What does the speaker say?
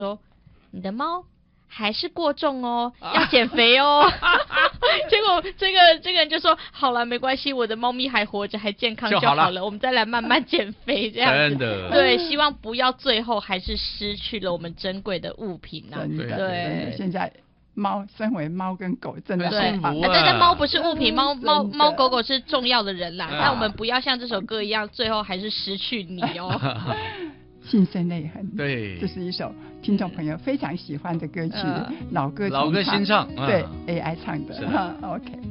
说你的猫还是过重哦，要减肥哦。结果这个人就说好了，没关系，我的猫咪还活着，还健康就好了，我们再来慢慢减肥这样子。 真的， 对，希望不要最后还是失去了我们珍贵的物品啊。 对，现在身为猫跟狗真的很幸福啊。 但猫不是物品，猫狗狗是重要的人啦。但我们不要像这首歌一样，最后还是失去你哦。 心生泪痕， 对， 这是一首听众朋友非常喜欢的歌曲，老歌新唱， 对 AI 唱的。OK。